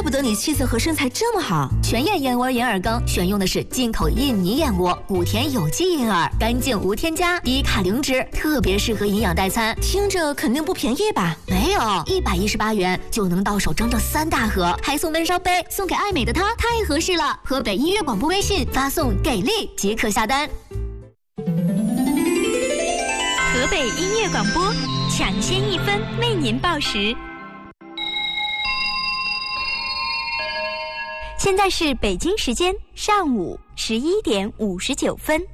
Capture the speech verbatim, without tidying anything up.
不得你气色和身材这么好。 全燕燕窝银耳羹选用的是进口印尼燕窝，谷田有机银耳，干净无添加，低卡零脂，特别适合营养代餐。 听着肯定不便宜吧？ 没有，一百一十八元就能到手整整三大盒，还送温烧杯，送给爱美的她太合适了。河北音乐广播微信发送给力即可下单。 河北音乐广播，抢先一分为您报时。现在是北京时间上午十一点五十九分。